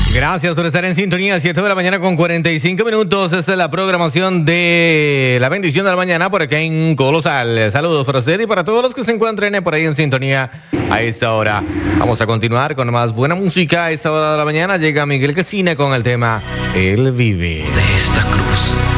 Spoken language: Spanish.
Gracias por estar en sintonía, 7 de la mañana con 45 minutos. Esta es la programación de La Bendición de la Mañana por aquí en Colosal. Saludos para usted y para todos los que se encuentren por ahí en sintonía a esta hora. Vamos a continuar con más buena música. A esta hora de la mañana llega Miguel Quesina con el tema Él Vive. De esta cruz